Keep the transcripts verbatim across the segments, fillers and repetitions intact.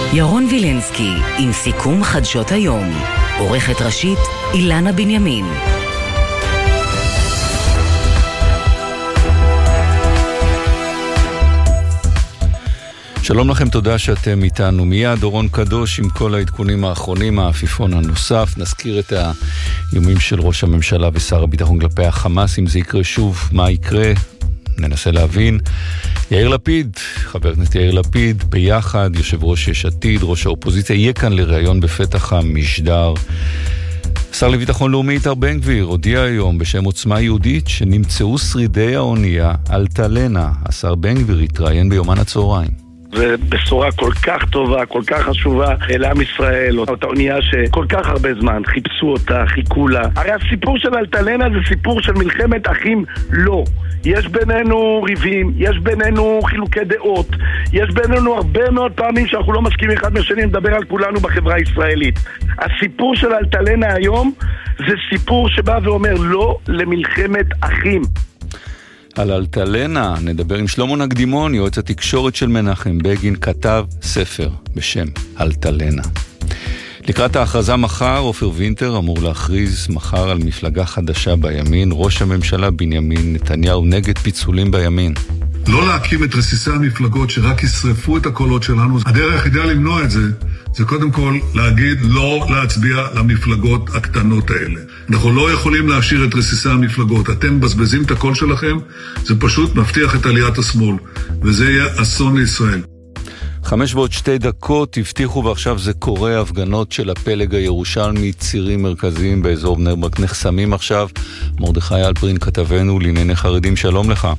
ירון וילנסקי עם סיכום חדשות היום. עורכת ראשית אילנה בנימין. שלום לכם, תודה שאתם איתנו. מיד דורון קדוש עם כל העדכונים האחרונים, האפיפון הנוסף. נזכיר את האיומים של ראש הממשלה ושר הביטחון כלפי החמאס. אם זה יקרה שוב, מה יקרה? ננסה להבין. יאיר לפיד, חבר הכנסת יאיר לפיד, ביחד, יושב ראש יש עתיד, ראש האופוזיציה, יהיה כאן לראיון בפתח המשדר. שר לביטחון לאומי איתמר בן גביר הודיע היום בשם עוצמה יהודית שנמצאו שרידי האונייה אלטלנה. השר בן גביר התראיין ביומן הצהריים. זה בשורה כל כך טובה, כל כך חשובה לעם ישראל, אותה אונייה שכל כך הרבה זמן חיפשו אותה, חיכו לה. הרי הסיפור של אלטלנה זה סיפור של מלחמת אחים. לא. יש בינינו ריבים, יש בינינו חילוקי דעות, יש בינינו הרבה מאוד פעמים שאנחנו לא מסכימים אחד מהשני, נדבר על כולנו בחברה הישראלית. הסיפור של אלטלנה היום זה סיפור שבא ואומר לא למלחמת אחים. על אלטלנה נדבר עם שלמה נקדימון, יועץ התקשורת של מנחם בגין, כתב ספר בשם אלטלנה. לקראת ההכרזה מחר, עופר וינטר אמור להכריז מחר על מפלגה חדשה בימין. ראש הממשלה בנימין נתניהו נגד פיצולים בימין. לא להקים את רסיסי המפלגות שרק ישרפו את הקולות שלנו. הדרך היחידה למנוע את זה, זה קודם כל להגיד לא להצביע למפלגות הקטנות האלה. אנחנו לא יכולים להשאיר את רסיסי המפלגות. אתם מבזבזים את הקול שלכם, זה פשוט מבטיח את עליית השמאל. וזה יהיה אסון לישראל. חמש ועוד שתי דקות הבטיחו, ועכשיו זה קורה. הפגנות של הפלג הירושלמי, צירים מרכזיים באזור בני ברק נחסמים עכשיו. מרדכי אלפרין כתבנו לענייני חרדים, שלום לך.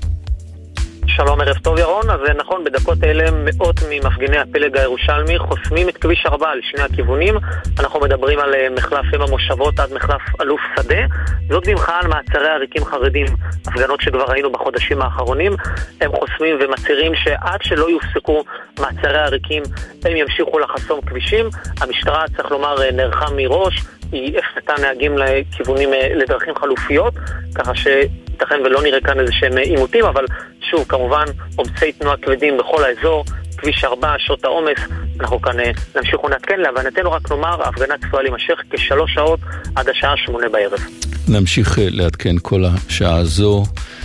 שלום, ערב טוב ירון. אז נכון, בדקות אלה מאות ממפגיני הפלג הירושלמי חוסמים את כביש ארבע על שני הכיוונים. אנחנו מדברים על מחלף אם המושבות עד מחלף אלוף שדה. זאת במחאה על מעצרי עריקים חרדים, הפגנות שכבר ראינו בחודשים האחרונים. הם חוסמים ומצהירים שעד שלא יופסקו מעצרי עריקים הם ימשיכו לחסום כבישים. המשטרה, צריך לומר, נערכה מראש, היא הפנתה נהגים לכיוונים, לדרכים חלופיות, ככה שייתכן ולא נראה כאן איזה שהם עימותים, אבל שוב, כמובן, עומסי תנועה כבדים בכל האזור, כביש ארבע, שעות העומס, אנחנו כאן נמשיך ונעדכן. להבנתנו רק נאמר, ההפגנה צפויה להימשך כשלוש שעות עד השעה שמונה בערב. נמשיך לעדכן כל השעה הזו.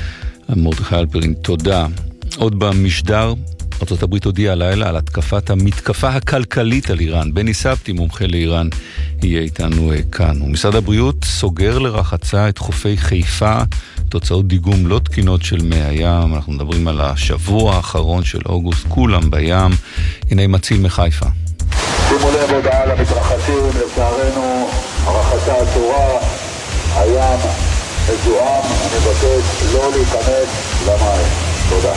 מרדכי אלפרין, תודה. עוד במשדר, ארצות הברית הודיעה הלילה על התקפת המתקפה הכלכלית על איראן. בני סבתי, מומחה לאיראן, יהיה איתנו כאן. ומשרד הבריאות סוגר לרחצה את חופי חיפה, תוצאות דיגום לא תקינות של מי הים. אנחנו מדברים על השבוע האחרון של אוגוסט, כולם בים. הנה מציל מחיפה. שימו לב, הודעה למתרחצים, לצערנו הרחצה אסורה, הים מזוהם, אני מבקש לא להיכנס למים. תודה.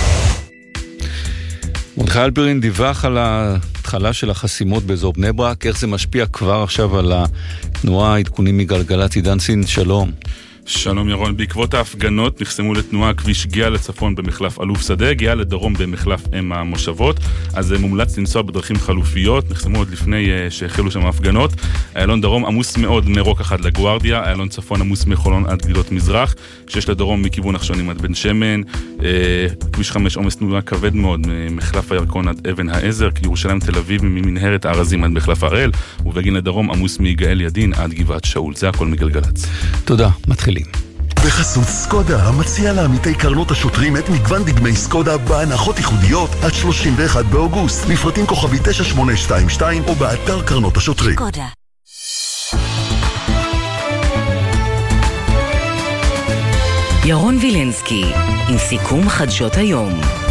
מרדכי אלפרין דיווח על ההתחלה של החסימות באזור בני ברק. איך זה משפיע כבר עכשיו על התנועה? עדכונים מגלגלצ, עידן סין, שלום. שלום ירון, בעקבות ההפגנות נחסמו לתנועה כביש גיאה לצפון במחלף אלוף שדה, גיאה לדרום במחלף אם המושבות, אז מומלץ לנסוע בדרכים חלופיות, נחסמו עוד לפני שהחלו שם ההפגנות. איילון דרום עמוס מאוד מרוק עד לגוארדיה, איילון צפון עמוס מחולון עד גלילות מזרח, שיש לדרום מכיוון נחשונים עד בן שמן, כביש חמש עומס תנועה כבד מאוד ממחלף הירקון עד אבן העזר, ירושלים תל אביב ממנהרת הארזים עד מחלף הראל, ובגין לדרום עמוס מיגאל ידין עד גבעת שאול. זה הכל מגלגלץ. תודה, מתחילים. בחסות סקודה, המציע לעמיתי קרנות השוטרים את מגוון דגמי סקודה בהנחות ייחודיות עד שלושים ואחד באוגוסט. מפרטים כוכבי תשע שמונה שתיים שתיים או באתר קרנות השוטרים. סקודה. ירון וילנסקי עם סיכום חדשות היום.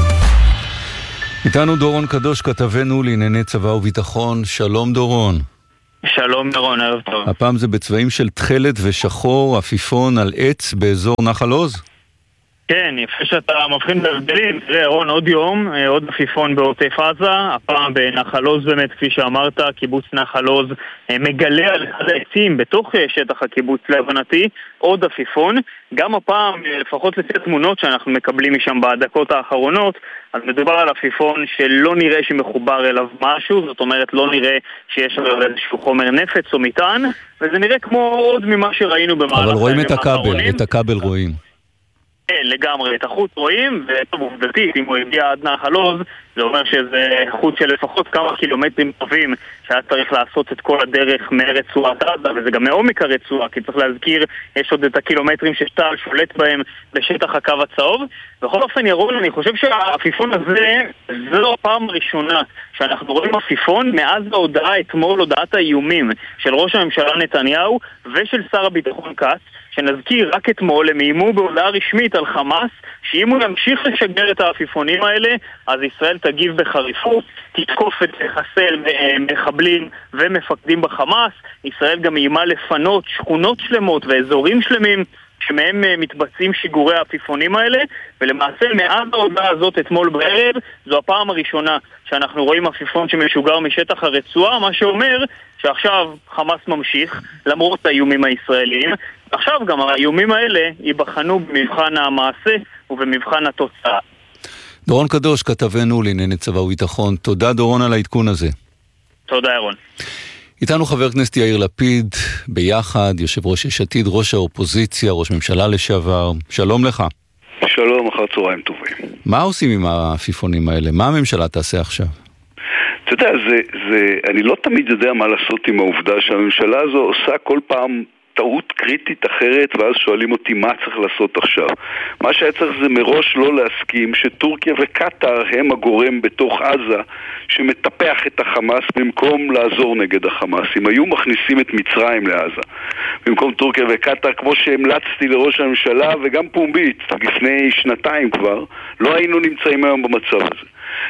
איתנו דורון קדוש, כתבנו לענייני צבא וביטחון. שלום דורון. שלום ירון, ערב טוב. הפעם זה בצבעים של תכלת ושחור, עפיפון על עץ באזור נחל עוז? כן, יפה שאתה מבחין בהבדלים. תראה ירון, עוד יום, עוד עפיפון בעוטף עזה, הפעם בנחל עוז באמת, כפי שאמרת, קיבוץ נחל עוז מגלה על אחד העצים בתוך שטח הקיבוץ להבנתי, עוד עפיפון. גם הפעם, לפחות לפי התמונות שאנחנו מקבלים משם בדקות האחרונות, אז מדובר על עפיפון שלא נראה שמחובר אליו משהו, זאת אומרת לא נראה שיש עליו איזשהו חומר נפץ או מטען, וזה נראה כמו עוד ממה שראינו במהלך. אבל רואים את הכבל, את הכבל רואים. לגמרי, את החוץ רואים, וטוב עובדתית, אם הוא הגיע עד נחל עוז, זה אומר שזה חוץ של לפחות כמה קילומטרים טובים שהיה צריך לעשות את כל הדרך מרצועת עזה, וזה גם מעומק הרצועה, כי צריך להזכיר, יש עוד את הקילומטרים שצה"ל שולט בהם בשטח הקו הצהוב. בכל אופן, ירון, אני חושב שהעפיפון הזה, זו הפעם הראשונה שאנחנו רואים עפיפון מאז ההודעה אתמול, הודעת האיומים של ראש הממשלה נתניהו ושל שר הביטחון כץ, שנזכיר רק אתמול הם איימו בהודעה רשמית על חמאס שאם הוא ימשיך לשגר את העפיפונים האלה אז ישראל תגיב בחריפות, תתקוף את לחסל מחבלים ומפקדים בחמאס. ישראל גם איימה לפנות שכונות שלמות ואזורים שלמים שמהם מתבצעים שיגורי העפיפונים האלה, ולמעשה מאז ההודעה הזאת אתמול בערב זו הפעם הראשונה שאנחנו רואים עפיפון שמשוגר משטח הרצועה, מה שאומר שעכשיו חמאס ממשיך למרות האיומים הישראלים. עכשיו גם האיומים האלה ייבחנו במבחן המעשה ובמבחן התוצאה. דורון קדוש, כתבנו לענייני צבא וביטחון, תודה דורון על העדכון הזה. תודה ירון. איתנו חבר הכנסת יאיר לפיד, ביחד, יושב ראש יש עתיד, ראש האופוזיציה, ראש ממשלה לשעבר. שלום לך. שלום, אחר צהריים טובים. מה עושים עם העפיפונים האלה? מה הממשלה תעשה עכשיו? אתה יודע, זה, זה, אני לא תמיד יודע מה לעשות עם העובדה שהממשלה הזו עושה כל פעם טעות קריטית אחרת, ואז שואלים אותי מה צריך לעשות עכשיו. מה שהיה צריך זה מראש לא להסכים שטורקיה וקטר הם הגורם בתוך עזה שמטפח את החמאס במקום לעזור נגד החמאס. אם היו מכניסים את מצרים לעזה במקום טורקיה וקטר, כמו שהמלצתי לראש הממשלה וגם פומבית לפני שנתיים כבר, לא היינו נמצאים היום במצב הזה.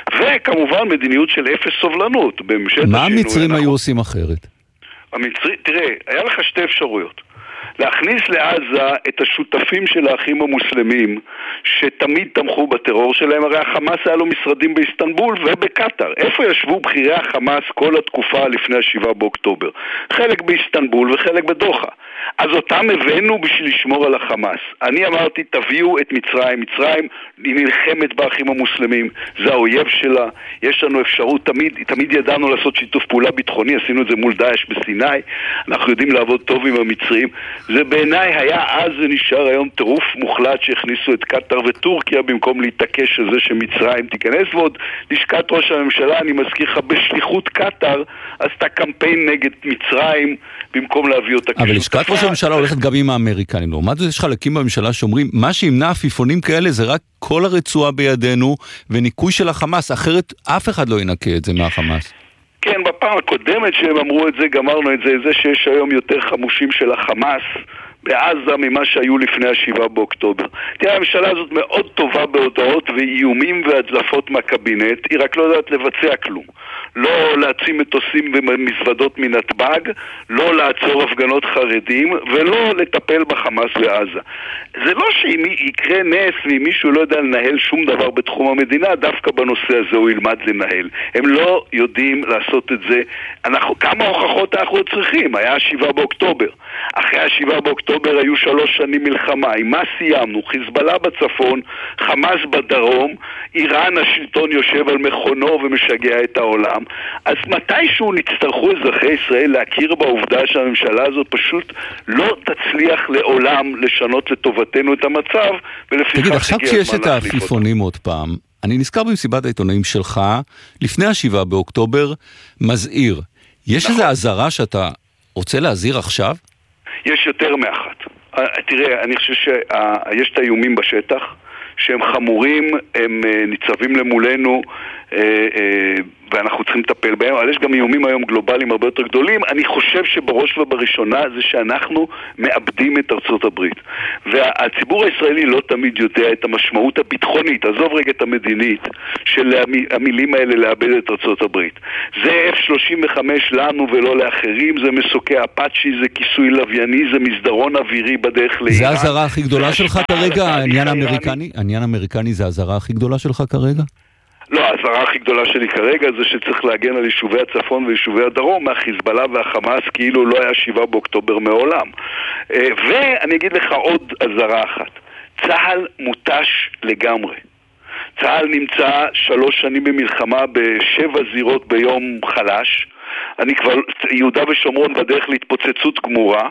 וכמובן מדיניות של אפס סובלנות. מה המצרים היו עושים אחרת? המצרי, תראה, היה לך שתי אפשרויות. להכניס לעזה את השותפים של האחים המוסלמים שתמיד תמכו בטרור שלהם. הרי החמאס היה לו משרדים באיסטנבול ובקטר. איפה ישבו בחירי החמאס כל התקופה לפני השבעה באוקטובר? חלק באיסטנבול וחלק בדוחה. אז אותם הבאנו בשביל לשמור על החמאס. אני אמרתי, תביאו את מצרים. מצרים היא נלחמת באחים המוסלמים, זה האויב שלה. יש לנו אפשרות, תמיד, תמיד ידענו לעשות שיתוף פעולה ביטחוני, עשינו את זה מול דאעש בסיני, אנחנו יודעים לעבוד טוב עם המצרים. זה בעיניי היה אז ונשאר היום טירוף מוחלט שהכניסו את קטר וטורקיה במקום להתעקש על זה שמצרים תיכנס. ועוד לשכת ראש הממשלה, אני מזכיר לך, בשליחות קטר עשתה קמפיין נגד מצרים במקום להביא אותה כשותפה. אבל לשכת ראש הממשלה הולכת גם עם האמריקנים. לעומת זאת יש חלקים בממשלה שאומרים מה שימנע עפיפונים כאלה זה רק כל הרצועה בידינו וניקוי של החמאס, אחרת אף אחד לא ינקה את זה מהחמאס. כן, בפעם הקודמת שהם אמרו את זה, גמרנו את זה, זה שיש היום יותר חמושים של החמאס בעזה ממה שהיו לפני השבעה באוקטובר. תראה, הממשלה הזאת מאוד טובה בהודעות ואיומים והדלפות מהקבינט, היא רק לא יודעת לבצע כלום. לא להצים מטוסים ומזוודות מנתב"ג, לא לעצור הפגנות חרדים, ולא לטפל בחמאס בעזה. זה לא שאם יקרה נס ואם מישהו לא יודע לנהל שום דבר בתחום המדינה, דווקא בנושא הזה הוא ילמד לנהל. הם לא יודעים לעשות את זה. אנחנו, כמה הוכחות אנחנו צריכים? היה השבעה באוקטובר. אחרי השבעה באוקטובר היו שלוש שנים מלחמה. עם מה סיימנו? חיזבאללה בצפון, חמאס בדרום, איראן השלטון יושב על מכונו ומשגע את העולם. אז מתישהו נצטרכו אזרחי ישראל להכיר בעובדה שהממשלה הזאת פשוט לא תצליח לעולם לשנות לטובתנו את המצב, תגיד, עכשיו כשיש את העפיפונים עוד פעם, אני נזכר במסיבת העיתונאים שלך, לפני השבעה באוקטובר, מזהיר. יש איזו הזרה שאתה רוצה להזהיר עכשיו? יש יותר מאחת. תראה, אני חושב שיש את האיומים בשטח, שהם חמורים, הם ניצבים למולנו, ואנחנו צריכים לטפל בהם, אבל יש גם איומים היום גלובליים הרבה יותר גדולים. אני חושב שבראש ובראשונה זה שאנחנו מאבדים את ארצות הברית. והציבור הישראלי לא תמיד יודע את המשמעות הביטחונית, עזוב רגע את המדינית, של המילים האלה לאבד את ארצות הברית. זה אף שלושים וחמש לנו ולא לאחרים, זה מסוקי אפאצ'י, זה כיסוי לווייני, זה מסדרון אווירי בדרך לאיראן. זה הזרה הכי גדולה שלך כרגע? העניין האמריקני? העניין האמריקני זה הזרה הכי גדולה שלך כרגע? לא, ההזרה הכי גדולה שלי כרגע זה שצריך להגן על יישובי הצפון ויישובי הדרום מהחיזבאללה והחמאס כאילו לא היה שבעה באוקטובר מעולם. ואני אגיד לך עוד הזרה אחת. צהל מוטש לגמרי. צהל נמצא שלוש שנים במלחמה בשבע זירות ביום חלש. אני כבר, יהודה ושומרון בדרך להתפוצצות גמורה.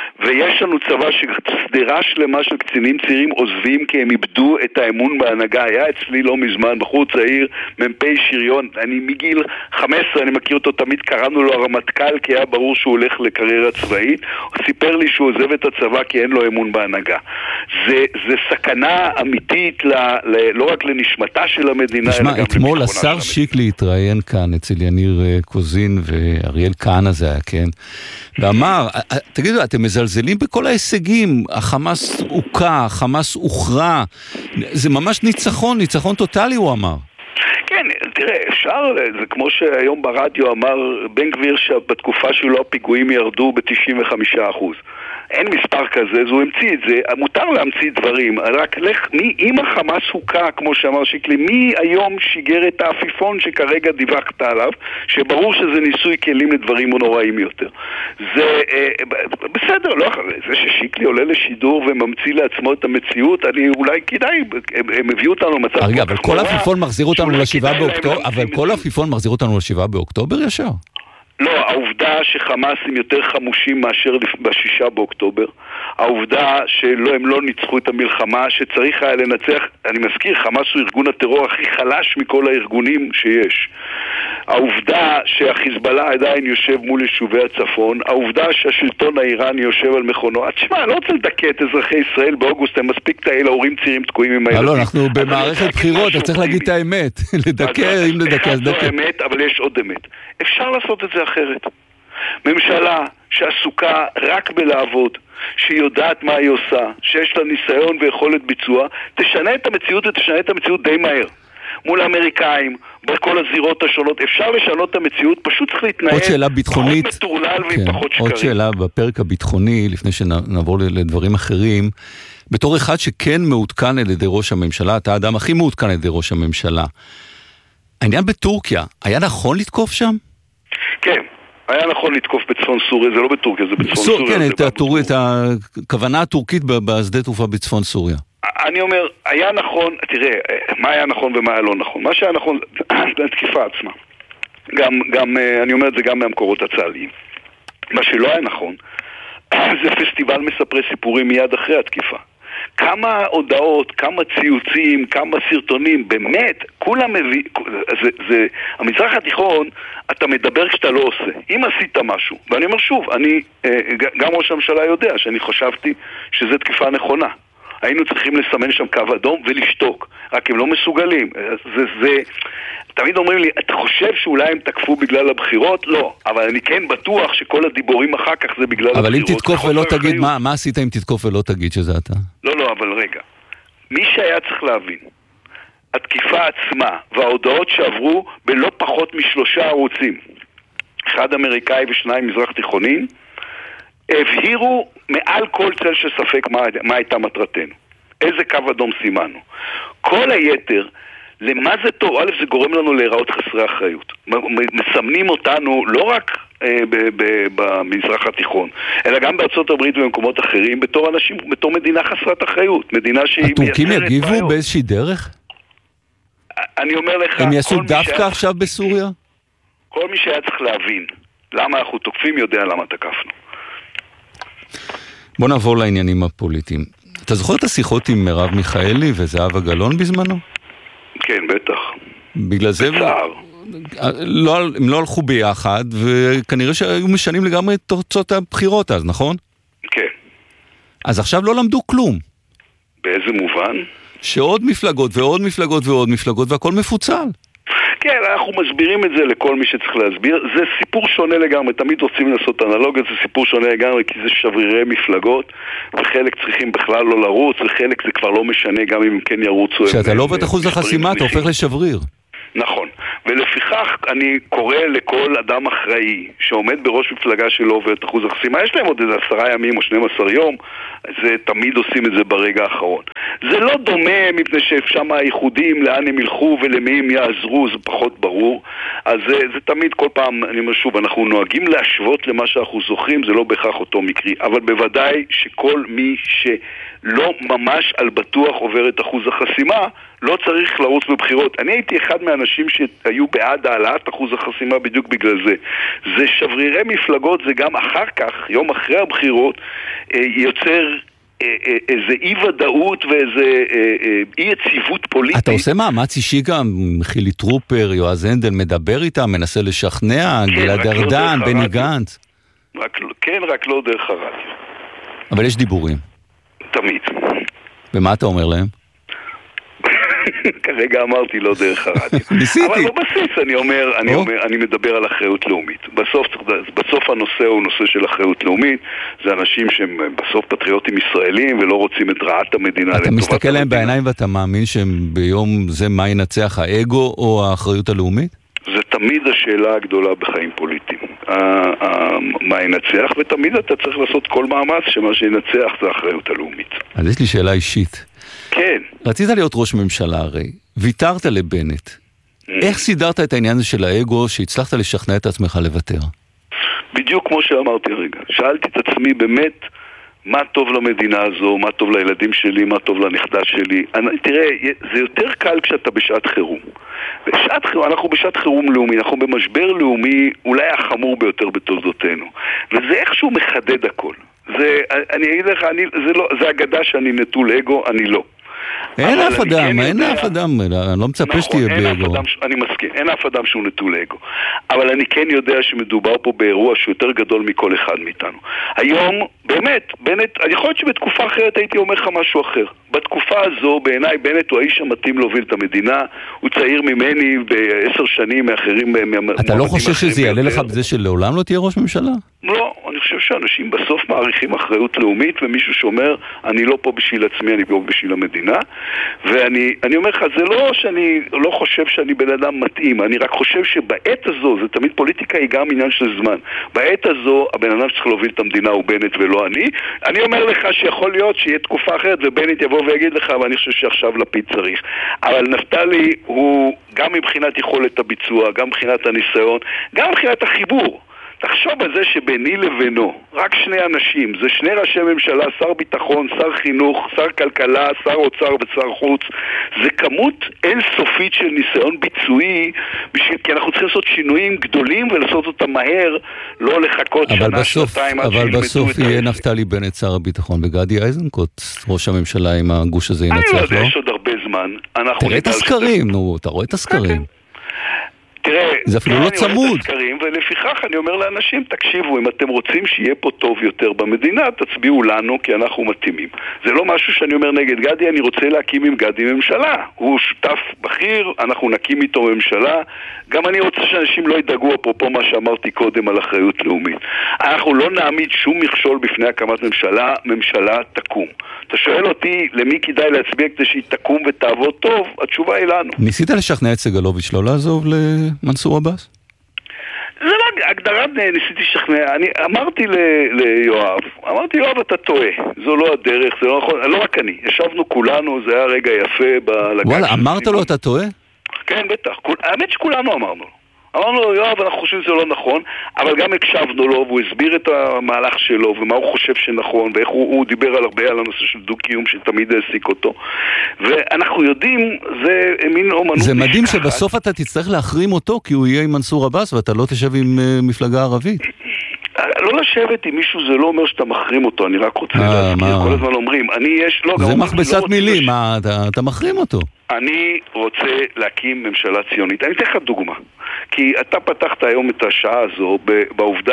ויש לנו צבא שסדרה שלמה של קצינים צעירים עוזבים כי הם איבדו את האמון בהנהגה. היה אצלי לא מזמן בחור צעיר, ממפי שריון, אני מגיל חמש עשרה, אני מכיר אותו, תמיד קראנו לו הרמטכ"ל כי היה ברור שהוא הולך לקריירה צבאית. הוא סיפר לי שהוא עוזב את הצבא כי אין לו אמון בהנהגה. זה, זה סכנה אמיתית ל, ל, לא רק לנשמתה של המדינה, תשמע, אלא גם אתמול השר שיקלי התראיין כאן אצל יניר קוזין ואריאל כהנא זה היה, כן? ואמר, תגידו, אתם מזלזלים בכל ההישגים, החמאס הוקע, החמאס הוכרע, זה ממש ניצחון, ניצחון טוטלי, הוא אמר. כן, תראה, אפשר, זה כמו שהיום ברדיו אמר בן גביר שבתקופה שלו הפיגועים ירדו ב-תשעים וחמישה אחוז. אין מספר כזה, אז הוא המציא את זה, מותר להמציא דברים, רק לך, מי, אם החמאס הוקע, כמו שאמר שיקלי, מי היום שיגר את האפיפון שכרגע דיווחת עליו, שברור שזה ניסוי כלים לדברים נוראים יותר. זה, אה, בסדר, לא, זה ששיקלי עולה לשידור וממציא לעצמו את המציאות, אני אולי כדאי, הם, הם הביאו אותנו מצב... רגע, אבל כל אפיפון מחזיר אותנו לשבעה באוקטובר, אבל כל אפיפון מחזיר אותנו לשבעה באוקטובר ישר? לא, העובדה שחמאס הם יותר חמושים מאשר בשישה באוקטובר, העובדה שהם לא ניצחו את המלחמה, שצריך היה לנצח, אני מזכיר, חמאס הוא ארגון הטרור הכי חלש מכל הארגונים שיש. העובדה שהחיזבאללה עדיין יושב מול יישובי הצפון, העובדה שהשלטון האיראני יושב על מכונו, תשמע, אני לא רוצה לדכא את אזרחי ישראל באוגוסט, הם מספיק תאלה, הורים צעירים תקועים עם הילדים. לא, אנחנו במערכת בחירות, אתה צריך להגיד את האמת, לדכא, אם לדכא, אז דכא. אבל יש עוד אמת. אפשר לעשות את זה אחרת. ממשלה שעסוקה רק בלעבוד, שהיא יודעת מה היא עושה, שיש לה ניסיון ויכולת ביצוע, תשנה את המציאות ותשנה את המציאות די מהר. מול האמריקאים, בכל הזירות השונות, אפשר לשנות את המציאות, פשוט צריך להתנהל. עוד שאלה ביטחונית, פחות מטורלל ועם פחות שקרים. עוד שאלה בפרק הביטחוני, לפני שנעבור לדברים אחרים, בתור אחד שכן מעודכן על ידי ראש הממשלה, אתה האדם הכי מעודכן על ידי ראש הממשלה, העניין בטורקיה, היה נכון לתקוף שם? כן, היה נכון לתקוף בצפון סוריה, זה לא בטורקיה, זה בצפון סוריה. כן, את הכוונה הטורקית בשדה תעופה בצפון סוריה. אני אומר, היה נכון, תראה, מה היה נכון ומה היה לא נכון. מה שהיה נכון, זה התקיפה עצמה. גם, גם, אני אומר את זה גם מהמקורות הצה"ליים. מה שלא היה נכון, זה פסטיבל מספרי סיפורים מיד אחרי התקיפה. כמה הודעות, כמה ציוצים, כמה סרטונים, באמת, כולם מביא, זה, זה, המזרח התיכון, אתה מדבר כשאתה לא עושה. אם עשית משהו, ואני אומר שוב, אני, גם ראש הממשלה יודע שאני חשבתי שזה תקיפה נכונה. היינו צריכים לסמן שם קו אדום ולשתוק, רק הם לא מסוגלים. זה, זה, תמיד אומרים לי, אתה חושב שאולי הם תקפו בגלל הבחירות? לא, אבל אני כן בטוח שכל הדיבורים אחר כך זה בגלל אבל הבחירות. אבל אם תתקוף ולא תגיד, מה, מה עשית אם תתקוף ולא תגיד שזה אתה? לא, לא, אבל רגע. מי שהיה צריך להבין, התקיפה עצמה וההודעות שעברו בלא פחות משלושה ערוצים, אחד אמריקאי ושניים מזרח תיכונים, הבהירו מעל כל צל של ספק מה, מה הייתה מטרתנו. איזה קו אדום סימנו. כל היתר, למה זה טוב? א', זה גורם לנו להיראות חסרי אחריות. מסמנים אותנו לא רק אה, ב- ב- במזרח התיכון, אלא גם בארצות הברית ובמקומות אחרים, בתור אנשים, בתור מדינה חסרת אחריות. מדינה שהיא מייצרת בעיות. הטורקים יגיבו באיזושהי דרך? אני אומר לך... הם יעשו דווקא שהיה... עכשיו בסוריה? כל מי שהיה צריך להבין למה אנחנו תוקפים יודע למה תקפנו. בוא נעבור לעניינים הפוליטיים. אתה זוכר את השיחות עם מרב מיכאלי וזהבה גלאון בזמנו? כן, בטח. בגלל זה... בצער. לא, הם לא הלכו ביחד, וכנראה שהיו משנים לגמרי את תוצאות הבחירות אז, נכון? כן. אז עכשיו לא למדו כלום. באיזה מובן? שעוד מפלגות ועוד מפלגות ועוד מפלגות, והכל מפוצל. כן, אנחנו מסבירים את זה לכל מי שצריך להסביר. זה סיפור שונה לגמרי, תמיד רוצים לעשות אנלוגיות, זה סיפור שונה לגמרי, כי זה שברירי מפלגות, וחלק צריכים בכלל לא לרוץ, וחלק זה כבר לא משנה, גם אם כן ירוצו. כשאתה לא עובד אחוז החסימה, אתה הופך לשבריר. נכון, ולפיכך אני קורא לכל אדם אחראי שעומד בראש מפלגה שלא עובר את אחוז החסימה, יש להם עוד איזה עשרה ימים או שנים עשר יום, זה תמיד עושים את זה ברגע האחרון. זה לא דומה מפני ששם הייחודים לאן הם ילכו ולמי הם יעזרו, זה פחות ברור. אז זה, זה תמיד כל פעם, אני אומר שוב, אנחנו נוהגים להשוות למה שאנחנו זוכרים, זה לא בהכרח אותו מקרי, אבל בוודאי שכל מי לא ממש על בטוח עובר את אחוז החסימה, לא צריך לרוץ בבחירות. אני הייתי אחד מהאנשים שהיו בעד העלאת אחוז החסימה בדיוק בגלל זה. זה שברירי מפלגות, זה גם אחר כך, יום אחרי הבחירות, יוצר איזה אי-ודאות ואיזה אי-יציבות פוליטית. אתה עושה מאמץ אישי גם, חילי טרופר, יועז הנדל, מדבר איתם, מנסה לשכנע, גלעד ארדן, בני גנץ. כן, רק לא דרך הרדיו. אבל יש דיבורים. תמיד. ומה אתה אומר להם? כרגע אמרתי לא דרך הרדיו. ניסיתי. אבל בבסיס אני אומר, אני אומר, אני מדבר על אחריות לאומית. בסוף, בסוף הנושא הוא נושא של אחריות לאומית. זה אנשים שהם בסוף פטריוטים ישראלים ולא רוצים את רעת המדינה. אתה מסתכל להם בעיניים ואתה מאמין שהם ביום זה מה ינצח, האגו או האחריות הלאומית? זה תמיד השאלה הגדולה בחיים פוליטיים. מה ינצח, ותמיד אתה צריך לעשות כל מאמץ שמה שינצח זה האחריות הלאומית. אז יש לי שאלה אישית. כן. רצית להיות ראש ממשלה הרי, ויתרת לבנט. איך סידרת את העניין הזה של האגו שהצלחת לשכנע את עצמך לוותר? בדיוק כמו שאמרתי רגע. שאלתי את עצמי באמת מה טוב למדינה הזו, מה טוב לילדים שלי, מה טוב לנכדה שלי. אני, תראה, זה יותר קל כשאתה בשעת חירום. בשעת חירום, אנחנו בשעת חירום לאומי, אנחנו במשבר לאומי אולי החמור ביותר בתולדותינו. וזה איכשהו מחדד הכל. זה, אני אגיד לך, אני, זה, לא, זה אגדה שאני נטול אגו, אני לא. אין אף אדם, אין אף אדם, אני לא מצפה שתהיה באגו. אני מסכים, אין אף אדם שהוא נטול אגו. אבל אני כן יודע שמדובר פה באירוע שהוא יותר גדול מכל אחד מאיתנו. היום, באמת, בנט, אני יכול להיות שבתקופה אחרת הייתי אומר לך משהו אחר. בתקופה הזו, בעיניי, בנט הוא האיש המתאים להוביל את המדינה. הוא צעיר ממני בעשר שנים מאחרים. אתה לא חושב שזה יעלה לך בזה שלעולם לא תהיה ראש ממשלה? לא, אני חושב שאנשים בסוף מעריכים אחריות לאומית, ומישהו שאומר, אני לא פה בשביל עצמי, אני פה בשביל המדינה. ואני אני אומר לך, זה לא שאני לא חושב שאני בן אדם מתאים, אני רק חושב שבעת הזו, זה תמיד פוליטיקה היא גם עניין של זמן. בעת הזו, הבן אדם שצריך להוביל את המדינה הוא בנט ולא אני. אני אומר לך שיכול להיות שיהיה תקופה אחרת, ובנט יבוא ויגיד לך, ואני חושב שעכשיו לפיד צריך. אבל נפתלי הוא גם מבחינת יכולת הביצוע, גם מבחינת הניסיון, גם מבחינת החיבור. תחשוב על זה שביני לבינו, רק שני אנשים, זה שני ראשי ממשלה, שר ביטחון, שר חינוך, שר כלכלה, שר אוצר ושר חוץ, זה כמות אינסופית של ניסיון ביצועי, בשביל, כי אנחנו צריכים לעשות שינויים גדולים ולעשות אותם מהר, לא לחכות שנה, בסוף, שנתיים. אבל בסוף יהיה נפתלי בנט שר הביטחון וגדי איזנקוט, ראש הממשלה עם הגוש הזה ינצח, לא? אני לא יודע, יש עוד הרבה זמן. תראה את הסקרים, נו, אתה רואה את הסקרים. תראה, זה אפילו לא צמוד. ולפיכך אני אומר לאנשים, תקשיבו, אם אתם רוצים שיהיה פה טוב יותר במדינה, תצביעו לנו כי אנחנו מתאימים. זה לא משהו שאני אומר נגד גדי, אני רוצה להקים עם גדי ממשלה. הוא שותף בכיר, אנחנו נקים איתו ממשלה. גם אני רוצה שאנשים לא ידאגו אפרופו מה שאמרתי קודם על אחריות לאומית. אנחנו לא נעמיד שום מכשול בפני הקמת ממשלה, ממשלה תקום. אתה שואל אותי למי כדאי להצביע כדי שהיא תקום ותעבוד טוב, התשובה היא לנו. ניסית לשכנע את סגלוביץ' לא לעזוב למנסור עבאס? זה לא הגדרת ניסיתי לשכנע. אני אמרתי ליואב, אמרתי יואב אתה טועה, זו לא הדרך, זה לא נכון, לא רק אני, ישבנו כולנו, זה היה רגע יפה בלגן. וואלה, אמרת לו אתה טועה? כן, בטח, האמת שכולנו אמרנו לו. אמרנו לו, יואב, אנחנו חושבים שזה לא נכון, אבל גם הקשבנו לו, והוא הסביר את המהלך שלו, ומה הוא חושב שנכון, ואיך הוא, הוא דיבר על הרבה על הנושא של דו-קיום, שתמיד העסיק אותו. ואנחנו יודעים, זה מין אומנות... זה מדהים שבסוף אתה תצטרך להחרים אותו, כי הוא יהיה עם מנסור עבאס, ואתה לא תשב עם uh, מפלגה ערבית. לא לשבת עם מישהו זה לא אומר שאתה מחרים אותו, אני רק רוצה להזכיר, כל הזמן אומרים, אני יש... זה מכבסת מילים, אתה מחרים אותו. אני רוצה להקים ממשלה ציונית. אני אתן לך דוגמה. כי אתה פתחת היום את השעה הזו בעובדה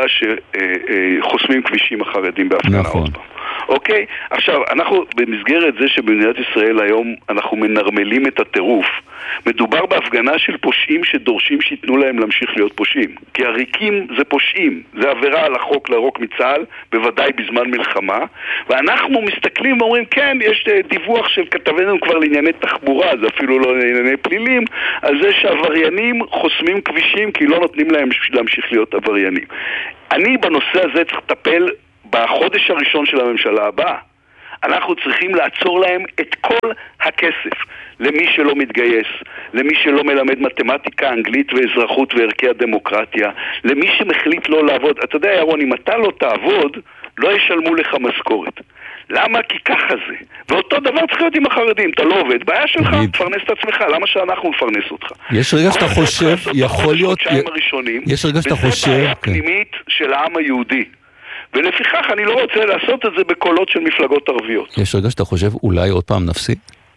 שחוסמים כבישים החרדים בהפגנה. נכון. אוקיי? עכשיו, אנחנו במסגרת זה שבמדינת ישראל היום אנחנו מנרמלים את הטירוף. מדובר בהפגנה של פושעים שדורשים שיתנו להם להמשיך להיות פושעים. כי הריקים זה פושעים. זה עבירה על החוק להרוג מצה"ל, בוודאי בזמן מלחמה. ואנחנו מסתכלים ואומרים, כן, יש דיווח של כתבנו כבר לענייני תחבורה, זה אפילו לא לענייני פלילים, על זה שעבריינים חוסמים כבישים כי לא נותנים להם להמשיך להיות עבריינים. אני בנושא הזה צריך לטפל בחודש הראשון של הממשלה הבאה. אנחנו צריכים לעצור להם את כל הכסף למי שלא מתגייס, למי שלא מלמד מתמטיקה, אנגלית ואזרחות וערכי הדמוקרטיה, למי שמחליט לא לעבוד. אתה יודע, ירון, אם אתה לא תעבוד, לא ישלמו לך משכורת. למה? כי ככה זה. ואותו דבר צריך להיות עם החרדים. אתה לא עובד, בעיה שלך, תפרנס את עצמך. למה שאנחנו נפרנס אותך? יש רגע שאתה חושב, יכול להיות... יש רגע שאתה חושב... וזה בעיה פנימית של העם היהודי. ולפיכך אני לא רוצה לעשות את זה בקולות של מפלגות ערביות. יש רגע שאתה חושב, אולי עוד פעם נפסיד?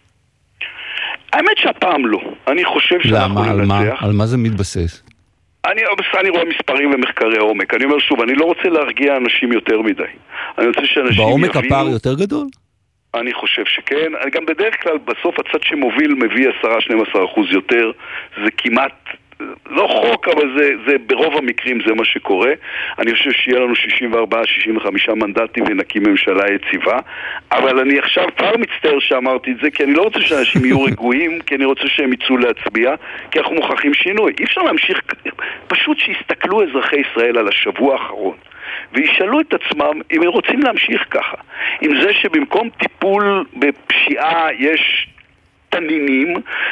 האמת שהפעם לא. אני חושב שאנחנו ננצח. למה? על מה? על מה זה מתבסס? אני, אני רואה מספרים ומחקרי עומק. אני אומר שוב, אני לא רוצה להרגיע אנשים יותר מדי. אני רוצה שאנשים בעומק יבינו... הפער יותר גדול? אני חושב שכן. גם בדרך כלל בסוף הצד שמוביל מביא עשרה שנים עשר אחוז יותר. זה כמעט... לא חוק, אבל זה, זה ברוב המקרים זה מה שקורה. אני חושב שיהיה לנו שישים וארבעה שישים וחמישה מנדטים ונקים ממשלה יציבה. אבל אני עכשיו כבר מצטער שאמרתי את זה, כי אני לא רוצה שאנשים יהיו רגועים, כי אני רוצה שהם יצאו להצביע, כי אנחנו מוכרחים שינוי. אי אפשר להמשיך, פשוט שיסתכלו אזרחי ישראל על השבוע האחרון וישאלו את עצמם אם הם רוצים להמשיך ככה. עם זה שבמקום טיפול בפשיעה יש תנינים,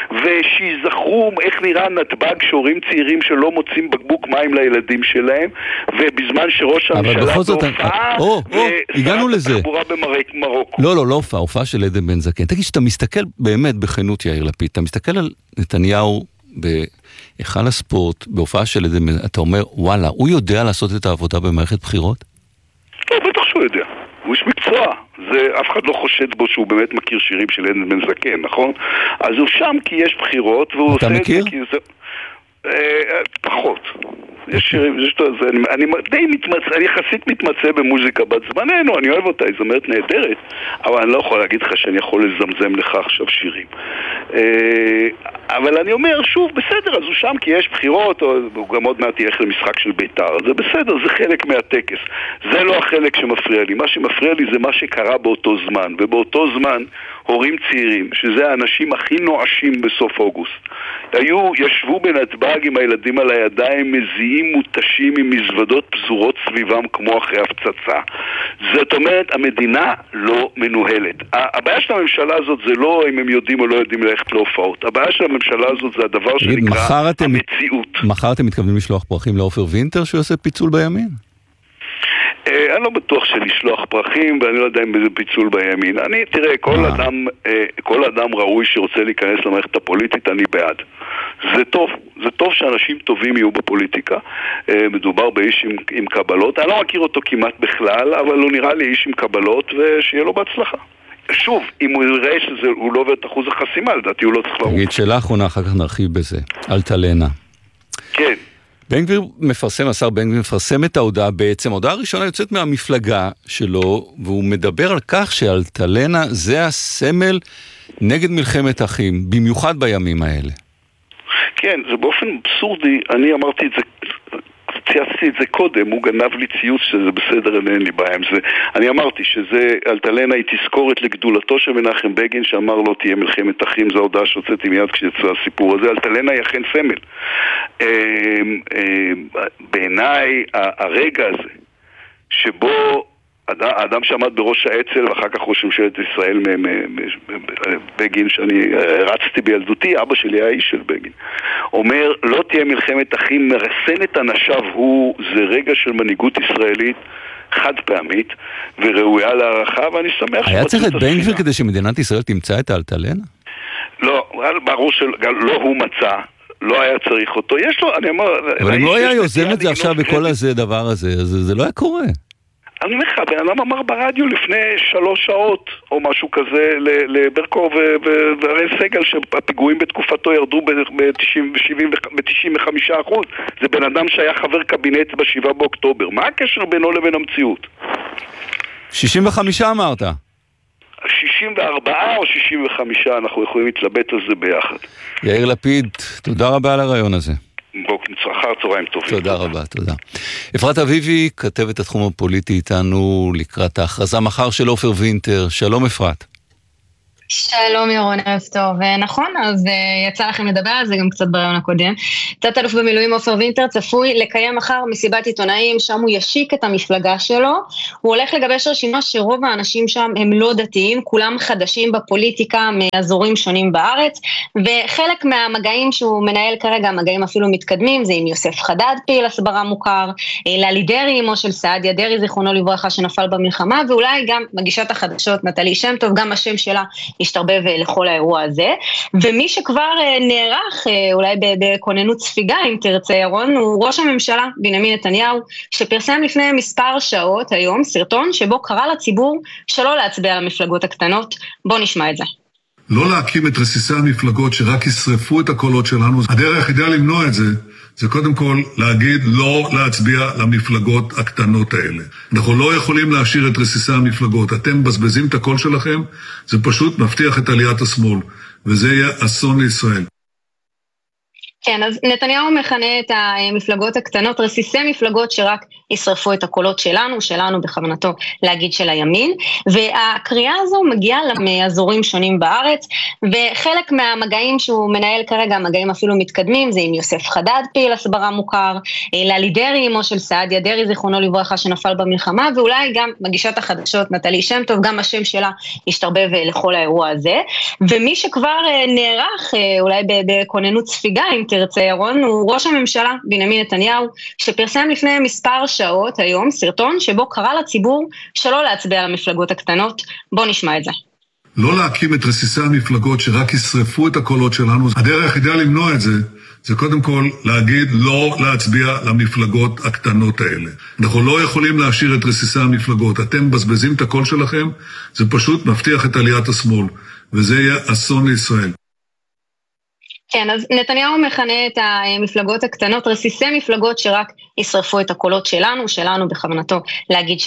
ושיזכרו איך נראה נתב"ג שהורים צעירים שלא מוצאים בקבוק מים לילדים שלהם, ובזמן שראש הממשלה בהופעה הגענו לזה. תחבורה במרוקו. לא, לא, לא הופעה, הופעה של עדן בן זקן. תגיד, שאתה מסתכל באמת בכנות, יאיר לפיד, אתה מסתכל על נתניהו בהיכל הספורט, בהופעה של עדן בן זקן, אתה אומר, וואלה, הוא יודע לעשות את העבודה במערכת בחירות? כן, בטח שהוא יודע. הוא איש מקצוע. זה, אף אחד לא חושד בו שהוא באמת מכיר שירים של עדן בן זקן, נכון? אז הוא שם כי יש בחירות, והוא אתה עושה מכיר? את זה כי זה... אה, פחות. יש שירים, יש לו, זה, אני, אני די מתמצא, אני יחסית מתמצא במוזיקה בת זמננו, אני אוהב אותה, היא זמרת נהדרת, אבל אני לא יכול להגיד לך שאני יכול לזמזם לך עכשיו שירים. אה, אבל אני אומר, שוב, בסדר, אז הוא שם כי יש בחירות, או, הוא גם עוד מעט ילך למשחק של בית"ר, זה בסדר, זה חלק מהטקס. זה לא החלק שמפריע לי. מה שמפריע לי זה מה שקרה באותו זמן, ובאותו זמן הורים צעירים, שזה האנשים הכי נואשים בסוף אוגוסט, היו, ישבו בנתב"ג עם הילדים על הידיים, מזיעים מוטשים עם מזוודות פזורות סביבם כמו אחרי הפצצה. זאת אומרת, המדינה לא מנוהלת. הבעיה של הממשלה הזאת זה לא אם הם יודעים או לא יודעים ללכת להופעות. הבעיה של הממשלה הזאת זה הדבר שנקרא המציאות. מחר אתם מתכוונים לשלוח פרחים לעופר וינטר שהוא עושה פיצול בימין? אני לא בטוח שלשלוח פרחים, ואני לא יודע אם זה פיצול בימין. אני, תראה, כל אדם, כל אדם ראוי שרוצה להיכנס למערכת הפוליטית, אני בעד. זה טוב, זה טוב שאנשים טובים יהיו בפוליטיקה. מדובר באיש עם, עם קבלות. אני לא מכיר אותו כמעט בכלל, אבל הוא נראה לי איש עם קבלות, ושיהיה לו בהצלחה. שוב, אם הוא יראה שהוא לא עובר את אחוז החסימה, לדעתי הוא לא צריך לראות. תגיד, שאלה אחרונה, אחר כך נרחיב בזה. אלטלנה. כן. בן גביר מפרסם, השר בן גביר מפרסם את ההודעה בעצם, ההודעה הראשונה יוצאת מהמפלגה שלו, והוא מדבר על כך שאלטלנה זה הסמל נגד מלחמת אחים, במיוחד בימים האלה. כן, זה באופן אבסורדי, אני אמרתי את זה, צייצתי את זה קודם, הוא גנב לי ציוץ שזה בסדר, אין לי בעיה עם זה. אני אמרתי שזה, אלטלנה היא תזכורת לגדולתו של מנחם בגין, שאמר לא תהיה מלחמת אחים, זו ההודעה שהוצאתי מיד כשיצא הסיפור הזה. אלטלנה היא אכן סמל. בעיניי הרגע הזה שבו האדם שעמד בראש האצ"ל ואחר כך ראש ממשלת ישראל בגין, שאני רצתי בילדותי, אבא שלי היה איש של בגין, אומר לא תהיה מלחמת אחים, מרסן את אנשיו, הוא, זה רגע של מנהיגות ישראלית חד פעמית וראויה להערכה, ואני שמח היה צריך את בן גביר כדי שמדינת ישראל תמצא את האלטלנה? לא, ברור שלא הוא מצא, לא היה צריך אותו. יש לו, אני אומר... אבל אם לא היה יוזם את זה עכשיו בכל הזה, דבר הזה, זה לא היה קורה. אני אומר לך, בן אדם אמר ברדיו לפני שלוש שעות או משהו כזה לברקו והראל סגל שהפיגועים בתקופתו ירדו ב-תשעים וחמישה אחוז. זה בן אדם שהיה חבר קבינט בשבעה באוקטובר. מה הקשר בינו לבין המציאות? שישים וחמישה אמרת. שישים וארבע או שישים וחמישה, אנחנו יכולים להתלבט על זה ביחד. יאיר לפיד, תודה רבה על הרעיון הזה. אחר צהריים טובים. תודה רבה, תודה. אפרת אביבי, כתבת התחום הפוליטי איתנו לקראת ההכרזה מחר של עופר וינטר. שלום אפרת. שלום ירון, ערב טוב. נכון, אז יצא לכם לדבר על זה גם קצת ברעיון הקודם. תת אלוף במילואים עופר וינטר צפוי לקיים מחר מסיבת עיתונאים, שם הוא ישיק את המפלגה שלו. הוא הולך לגבש רשימה שרוב האנשים שם הם לא דתיים, כולם חדשים בפוליטיקה מאזורים שונים בארץ, וחלק מהמגעים שהוא מנהל כרגע, המגעים אפילו מתקדמים, זה עם יוסף חדד, פעיל הסברה מוכר, ללי דרעי, אמו של סעדיה דרעי, זיכרונו לברכה, שנפל במלחמה, ואולי גם מגישת החדשות נטלי שם טוב, גם השם שלה השתרבב לכל האירוע הזה, ומי שכבר נערך אולי בכוננות ספיגה אם תרצה ירון, הוא ראש הממשלה בנימין נתניהו, שפרסם לפני מספר שעות היום סרטון שבו קרא לציבור שלא להצביע למפלגות הקטנות. בוא נשמע את זה. לא להקים את רסיסי המפלגות שרק ישרפו את הקולות שלנו. הדרך היחידה למנוע את זה, זה קודם כל להגיד לא להצביע למפלגות הקטנות האלה. אנחנו לא יכולים להשאיר את רסיסי המפלגות. אתם מבזבזים את הקול שלכם, זה פשוט מבטיח את עליית השמאל, וזה יהיה אסון לישראל. כן, אז נתניהו מכנה את המפלגות הקטנות, רסיסי מפלגות שרק ישרפו את הקולות שלנו, שלנו בכוונתו להגיד של הימין, והקריאה הזו מגיעה מאזורים שונים בארץ, וחלק מהמגעים שהוא מנהל כרגע, המגעים אפילו מתקדמים, זה עם יוסף חדד, פעיל הסברה מוכר, ללי דרעי, אמו של סעדיה דרעי, זיכרונו לברכה, שנפל במלחמה, ואולי גם מגישת החדשות נטלי שם טוב, גם השם שלה השתרבב לכל האירוע הזה, ומי שכבר נערך אולי בכוננות ספיגה אם תרצה ירון, הוא ראש הממשלה בנימין נתניהו, שפרסם לפני מספר שעות היום סרטון שבו קרא לציבור שלא להצביע למפלגות הקטנות. בוא נשמע את זה. לא להקים את רסיסי המפלגות שרק ישרפו את הקולות שלנו. הדרך היחידה למנוע את זה, זה קודם כל להגיד לא להצביע למפלגות הקטנות האלה. אנחנו לא יכולים להשאיר את רסיסי המפלגות. אתם מבזבזים את הקול שלכם, זה פשוט מבטיח את עליית השמאל, וזה יהיה אסון לישראל. כן, אז נתניהו מכנה את המפלגות הקטנות, רסיסי מפלגות שרק ישרפו את הקולות שלנו, שלנו בכוונתו להגיד